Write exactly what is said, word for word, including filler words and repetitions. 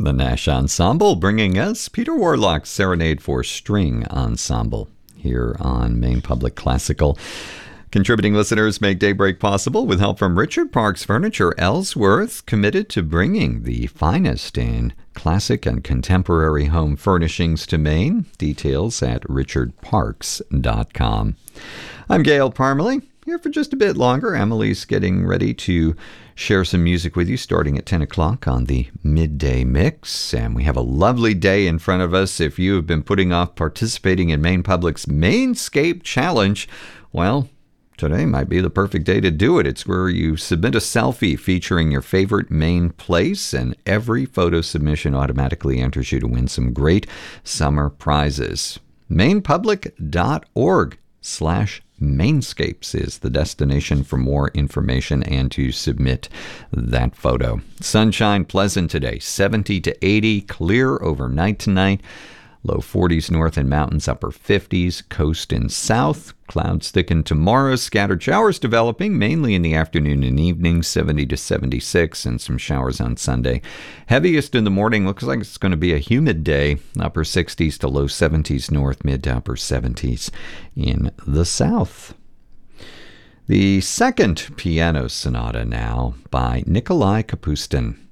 The Nash Ensemble bringing us Peter Warlock's Serenade for String Ensemble here on Maine Public Classical. Contributing listeners make Daybreak possible with help from Richard Parks Furniture Ellsworth, committed to bringing the finest in classic and contemporary home furnishings to Maine. Details at richard parks dot com. I'm Gail Parmalee, here for just a bit longer. Emily's getting ready to share some music with you starting at ten o'clock on the Midday Mix. And we have a lovely day in front of us. If you have been putting off participating in Maine Public's Mainscape Challenge, well, today might be the perfect day to do it. It's where you submit a selfie featuring your favorite Maine place, and every photo submission automatically enters you to win some great summer prizes. mainepublic.org slash Mainscapes is the destination for more information and to submit that photo. Sunshine pleasant today, seventy to eighty, clear overnight tonight. Low forties north and mountains, upper fifties, coast and south. Clouds thicken tomorrow, scattered showers developing, mainly in the afternoon and evening, seventy to seventy-six, and some showers on Sunday. Heaviest in the morning, looks like it's going to be a humid day, upper sixties to low seventies north, mid to upper seventies in the south. The second piano sonata now by Nikolai Kapustin.